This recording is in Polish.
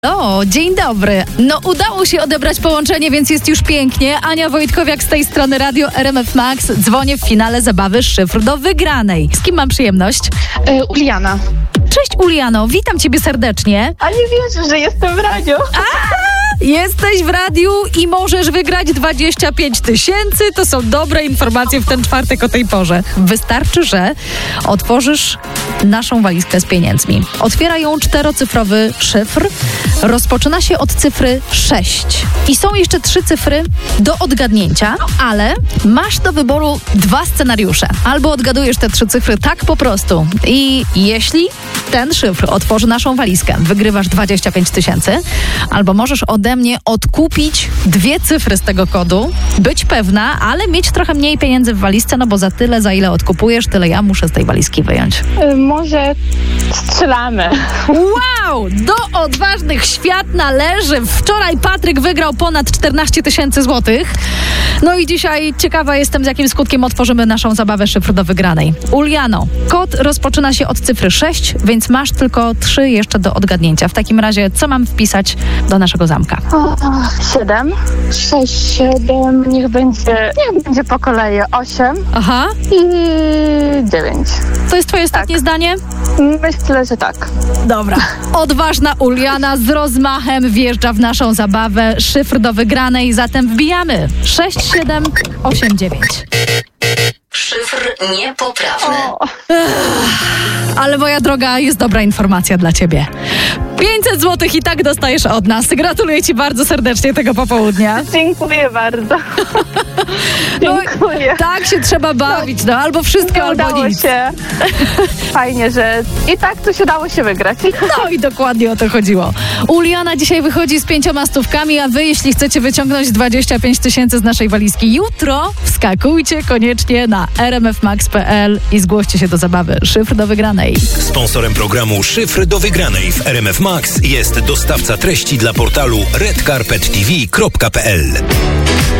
O, dzień dobry. No udało się odebrać połączenie, więc jest już pięknie. Ania Wojtkowiak z tej strony Radio RMF Max. Dzwonię w finale zabawy Szyfr do wygranej. Z kim mam przyjemność? Uliana. Cześć Uliano, witam ciebie serdecznie. A nie wierzę, że jestem w radiu. Jesteś w radiu i możesz wygrać 25 000. To są dobre informacje w ten czwartek o tej porze. Wystarczy, że otworzysz naszą walizkę z pieniędzmi. Otwiera ją 4-cyfrowy szyfr. Rozpoczyna się od cyfry 6. I są jeszcze 3 cyfry do odgadnięcia, ale masz do wyboru 2 scenariusze. Albo odgadujesz te 3 cyfry tak po prostu. I jeśli ten szyfr otworzy naszą walizkę, wygrywasz 25 000, albo możesz ode mnie odkupić 2 cyfry z tego kodu, być pewna, ale mieć trochę mniej pieniędzy w walizce, no bo za tyle, za ile odkupujesz, tyle ja muszę z tej walizki wyjąć. Może strzelamy. Wow! Do odważnych świat należy. Wczoraj Patryk wygrał ponad 14 000 złotych. No i dzisiaj ciekawa jestem, z jakim skutkiem otworzymy naszą zabawę Szyfr do wygranej. Uliano, kod rozpoczyna się od cyfry 6, więc masz tylko 3 jeszcze do odgadnięcia. W takim razie, co mam wpisać do naszego zamka? 7, 6, 7, niech będzie po kolei 8 Aha. i 9. To jest twoje ostatnie zdanie? Myślę, że tak. Dobra. Odważna Uliana z rozmachem wjeżdża w naszą zabawę Szyfr do wygranej, zatem wbijamy 6, 7, 8, 9. Szyfr niepoprawny. Ale moja droga, jest dobra informacja dla ciebie. 500 zł i tak dostajesz od nas. Gratuluję ci bardzo serdecznie tego popołudnia. Dziękuję bardzo. Dziękuję. Tak się trzeba bawić, no albo wszystko, albo Udało nic. się. Fajnie, że i tak coś udało się wygrać. No i dokładnie o to chodziło. Uliana dzisiaj wychodzi z 5 stówkami, a wy, jeśli chcecie wyciągnąć 25 000 z naszej walizki jutro, wskakujcie koniecznie na rmfmax.pl i zgłoście się do zabawy Szyfr do wygranej. Sponsorem programu Szyfr do wygranej w RMF Max jest dostawca treści dla portalu redcarpettv.pl.